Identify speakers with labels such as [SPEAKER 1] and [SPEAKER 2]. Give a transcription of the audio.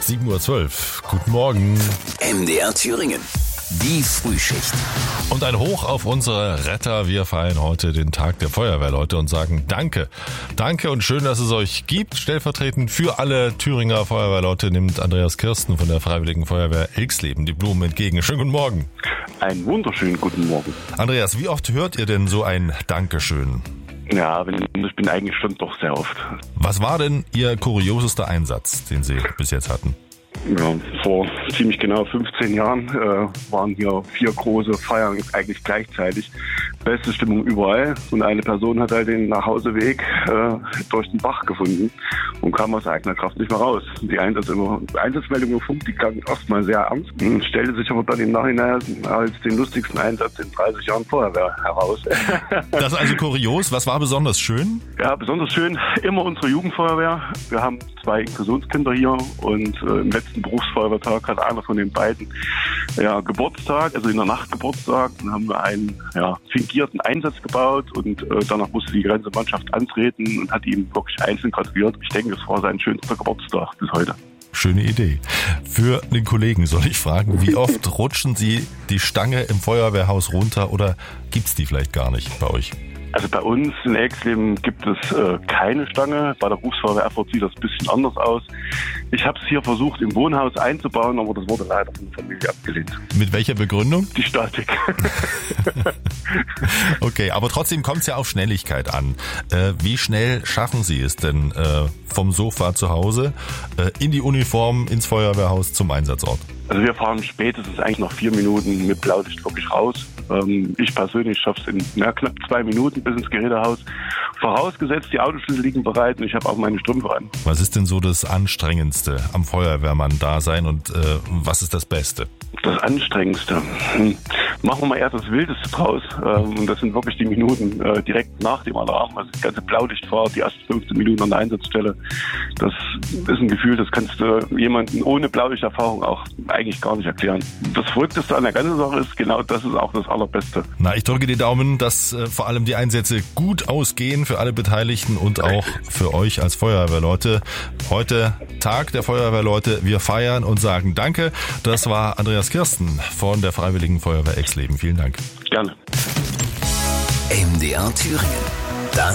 [SPEAKER 1] 7:12 Uhr. Guten Morgen.
[SPEAKER 2] MDR Thüringen. Die Frühschicht.
[SPEAKER 1] Und ein Hoch auf unsere Retter. Wir feiern heute den Tag der Feuerwehrleute und sagen Danke. Danke und schön, dass es euch gibt. Stellvertretend für alle Thüringer Feuerwehrleute nimmt Andreas Kirsten von der Freiwilligen Feuerwehr Ilksleben die Blumen entgegen. Schönen guten Morgen.
[SPEAKER 3] Einen wunderschönen guten Morgen.
[SPEAKER 1] Andreas, wie oft hört ihr denn so ein Dankeschön?
[SPEAKER 3] Ja, ich bin eigentlich schon doch sehr oft.
[SPEAKER 1] Was war denn Ihr kuriosester Einsatz, den Sie bis jetzt hatten?
[SPEAKER 3] Ja, vor ziemlich genau 15 Jahren waren hier 4 große Feiern eigentlich gleichzeitig. Beste Stimmung überall und eine Person hat halt den Nachhauseweg durch den Bach gefunden und kam aus eigener Kraft nicht mehr raus. Die Einsatzmeldung im Funk, die klang erstmal sehr ernst und stellte sich aber dann im Nachhinein als den lustigsten Einsatz in 30 Jahren Feuerwehr heraus.
[SPEAKER 1] Das ist also kurios. Was war besonders schön?
[SPEAKER 3] Ja, besonders schön immer unsere Jugendfeuerwehr. Wir haben 2 Inklusionskinder hier und im letzten Berufsfeuerwehrtag hat einer von den beiden Geburtstag, also in der Nacht Geburtstag. Dann haben wir einen fingierten Einsatz gebaut und danach musste die ganze Mannschaft antreten und hat ihm wirklich einzeln gratuliert. Ich denke, das war sein schönster Geburtstag bis heute.
[SPEAKER 1] Schöne Idee. Für den Kollegen soll ich fragen, wie oft rutschen Sie die Stange im Feuerwehrhaus runter oder gibt's die vielleicht gar nicht bei euch?
[SPEAKER 3] Also bei uns in Ilksleben gibt es keine Stange. Bei der Berufsfeuerwehr Erfurt sieht das ein bisschen anders aus. Ich habe es hier versucht im Wohnhaus einzubauen, aber das wurde leider von der Familie abgelehnt.
[SPEAKER 1] Mit welcher Begründung?
[SPEAKER 3] Die Statik.
[SPEAKER 1] Okay, aber trotzdem kommt es ja auf Schnelligkeit an. Wie schnell schaffen Sie es denn vom Sofa zu Hause in die Uniform, ins Feuerwehrhaus zum Einsatzort?
[SPEAKER 3] Also wir fahren spätestens eigentlich nach 4 Minuten mit Blaulicht wirklich raus. Ich persönlich schaffe es in knapp 2 Minuten bis ins Gerätehaus. Vorausgesetzt, die Autoschlüssel liegen bereit und ich habe auch meine Strümpfe an.
[SPEAKER 1] Was ist denn so das Anstrengendste am Feuerwehrmann-Dasein und was ist das Beste?
[SPEAKER 3] Das Anstrengendste. Machen wir mal erst das Wildeste draus. Und das sind wirklich die Minuten direkt nach dem Alarm. Also die ganze Blaulichtfahrt, die ersten 15 Minuten an der Einsatzstelle. Das ist ein Gefühl, das kannst du jemanden ohne Blaulichterfahrung auch eigentlich gar nicht erklären. Das Verrückteste an der ganzen Sache ist, genau das ist auch das Allerbeste.
[SPEAKER 1] Na, ich drücke die Daumen, dass vor allem die Einsätze gut ausgehen für alle Beteiligten und auch für euch als Feuerwehrleute. Heute Tag der Feuerwehrleute. Wir feiern und sagen Danke. Das war Andreas Kirsten von der Freiwilligen Feuerwehr Ilksleben. Vielen Dank.
[SPEAKER 3] Gerne.
[SPEAKER 2] MDR Thüringen.